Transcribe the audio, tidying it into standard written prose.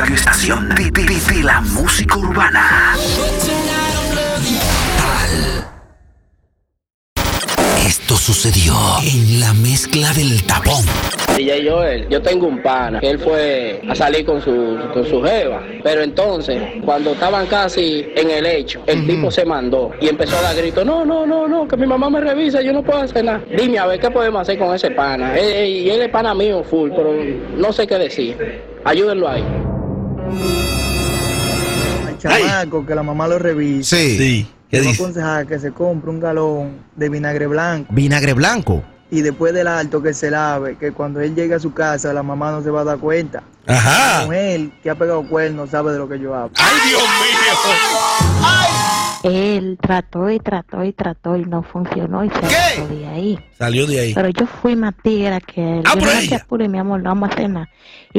radioestación de la música urbana. Esto sucedió en la mezcla del tapón. DJ Joel, yo tengo un pana que él fue a salir con su jeva, pero entonces cuando estaban casi en el hecho, el tipo se mandó y empezó a dar gritos, no, que mi mamá me revisa, yo no puedo hacer nada. Dime a ver qué podemos hacer con ese pana. Y él es pana mío full, pero no sé qué decir. Ayúdenlo ahí. Al chamaco que la mamá lo revise. Sí. ¿Qué Le voy a dice? aconsejar que se compre un galón de vinagre blanco. Vinagre blanco. Y después del alto que se lave, que cuando él llegue a su casa la mamá no se va a dar cuenta. Ajá. La mujer que ha pegado cuernos sabe de lo que yo hablo. ¡Ay, Dios mío! Él trató y no funcionó y se salió de ahí. Salió de ahí. Pero yo fui más tigra que él. Ah, Yo por no ella. te apures, mi amor, no vamos a hacer nada.